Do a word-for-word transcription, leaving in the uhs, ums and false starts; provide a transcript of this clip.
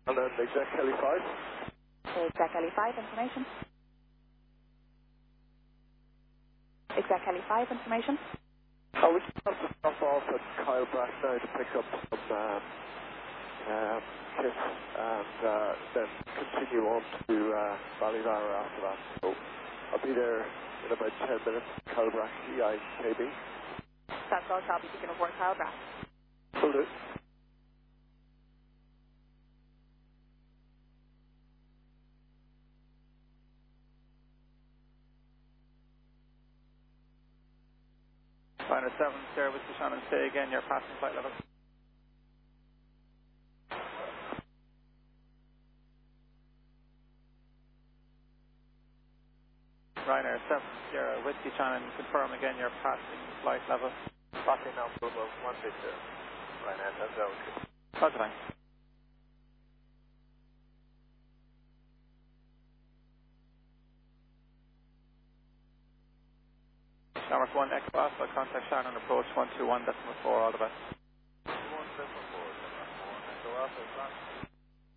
And then exec Kelly five. Exec Kelly five, information. Exec Kelly five, information. Oh, we just have to stop off at Kyle Brack now to pick up some um, um, kits and uh, then continue on to uh, Ballylara after that. So I'll be there in about ten minutes. Kyle Brack, E I K B. That's all, copy. Picking up one Kyle Brack. Will do. Liner seven, Sierra Whiskey Shannon, stay again, you're passing flight level. Ryanair seven, Sierra Whiskey Shannon, confirm again, you're passing flight level. Passing now, Bravo one six zero. Ryanair seven zero. Roger, thanks. Number one, X Alpha, contact Shannon, approach one two one decimal four, all the best. one decimal four, Echo Alpha,